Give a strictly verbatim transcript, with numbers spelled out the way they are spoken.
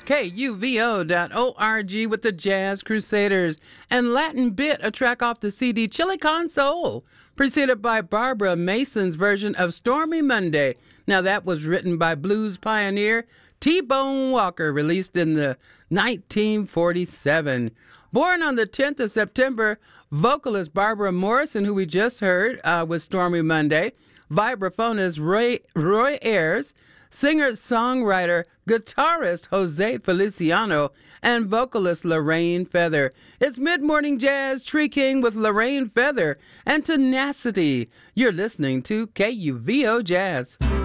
K U V O dot org with the Jazz Crusaders and Latin Bit, a track off the C D Chili Con Soul, preceded by Barbara Mason's version of Stormy Monday. Now that was written by blues pioneer T-Bone Walker, released in the nineteen forty-seven. Born on the tenth of September, vocalist Barbara Morrison, who we just heard uh, with Stormy Monday, vibraphonist Roy, Roy Ayers, singer-songwriter, guitarist Jose Feliciano, and vocalist Lorraine Feather. It's Mid-Morning Jazz, Tree King with Lorraine Feather and Tenacity. You're listening to K U V O Jazz.